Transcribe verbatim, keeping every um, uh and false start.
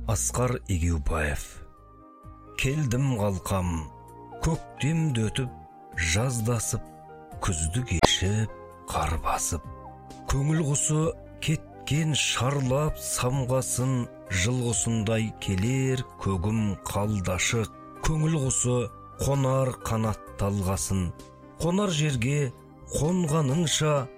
Асқар Егеубаев. Келдім қалқам, көктемді өтіп, жаздасып, күзді кешіп, қар басып. Көңіл құсы кеткен шарлап самғасын, жыл құсындай келер көгім қалдашық. Көңіл құсы қонар қанат талғасын, қонар жерге қонғаныңша